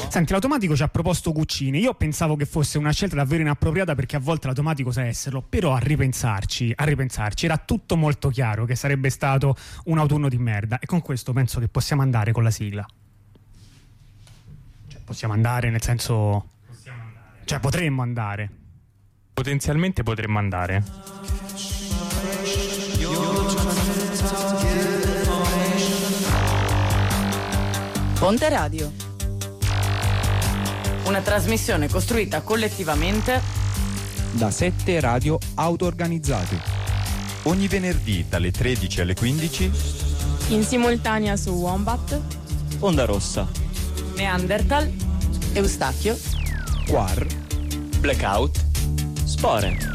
Senti, l'automatico ci ha proposto Guccini. Io pensavo che fosse una scelta davvero inappropriata, perché a volte l'automatico sa esserlo, però a ripensarci era tutto molto chiaro che sarebbe stato un autunno di merda, e con questo penso che possiamo andare con la sigla. Cioè, possiamo andare nel senso... Cioè, potremmo andare. Potenzialmente potremmo andare. Ponte Radio. Una trasmissione costruita collettivamente da 7 radio auto-organizzate. Ogni venerdì dalle 13 alle 15 in simultanea su Wombat, Onda Rossa, Neanderthal, Eustachio, Quar, Blackout, Spore.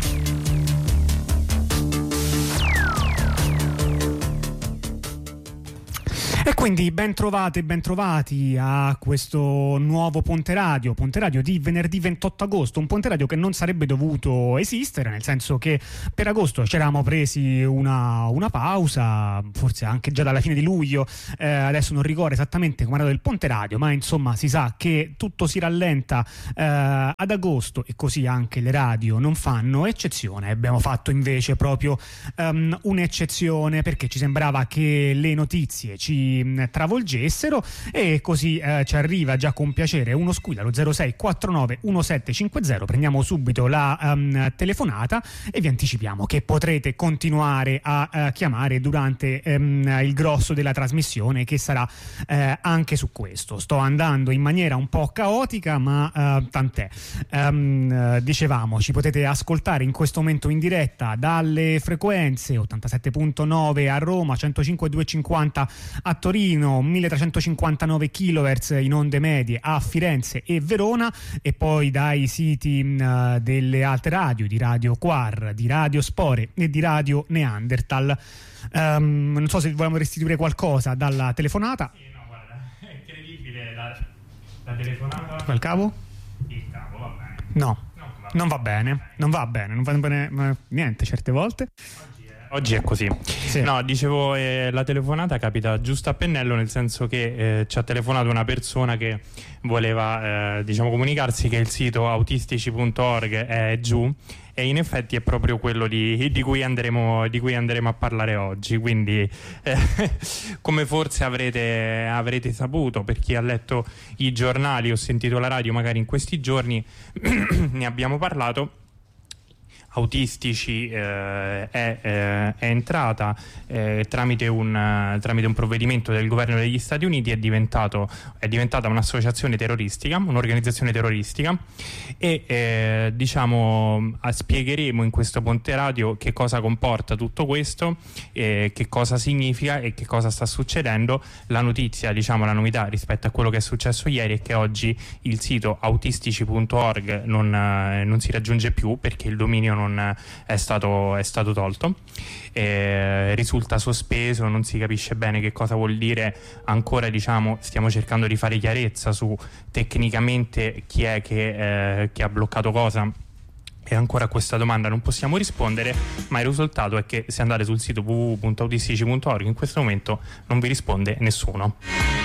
E quindi ben trovati a questo nuovo Ponte Radio di venerdì 28 agosto, un Ponte Radio che non sarebbe dovuto esistere, nel senso che per agosto ci eravamo presi una pausa, forse anche già dalla fine di luglio, adesso non ricordo esattamente come era del Ponte Radio, ma insomma si sa che tutto si rallenta ad agosto, e così anche le radio non fanno eccezione. Abbiamo fatto invece proprio un'eccezione, perché ci sembrava che le notizie ci travolgessero, e così ci arriva già con piacere uno squillo allo 0649 1750. Prendiamo subito la telefonata e vi anticipiamo che potrete continuare a chiamare durante il grosso della trasmissione, che sarà anche su questo. Sto andando in maniera un po' caotica, ma tant'è. Dicevamo, ci potete ascoltare in questo momento in diretta dalle frequenze 87.9 a Roma, 105.250 a Torino, 1359 kHz in onde medie a Firenze e Verona, e poi dai siti delle altre radio, di Radio Quar, di Radio Spore e di Radio Neanderthal. Non so se vogliamo restituire qualcosa dalla telefonata. Sì, no, guarda, è incredibile la telefonata. Quel cavo? Il cavo, va bene. No, non va bene niente certe volte. Oggi è così. Sì. No, dicevo, la telefonata capita giusto a pennello, nel senso che ci ha telefonato una persona che voleva comunicarsi che il sito autistici.org è giù, e in effetti è proprio quello di cui andremo a parlare oggi. Quindi come forse avrete saputo, per chi ha letto i giornali o sentito la radio magari in questi giorni, ne abbiamo parlato. Autistici è entrata tramite un provvedimento del governo degli Stati Uniti, è diventata un'associazione terroristica, un'organizzazione terroristica, e spiegheremo in questo Ponte Radio che cosa comporta tutto questo, che cosa significa e che cosa sta succedendo. La notizia, la novità rispetto a quello che è successo ieri, è che oggi il sito autistici.org non si raggiunge più, perché il dominio non è stato tolto, risulta sospeso, non si capisce bene che cosa vuol dire ancora. Stiamo cercando di fare chiarezza su tecnicamente chi è che ha bloccato cosa, e ancora a questa domanda non possiamo rispondere, ma il risultato è che se andate sul sito www.autistici.org in questo momento non vi risponde nessuno.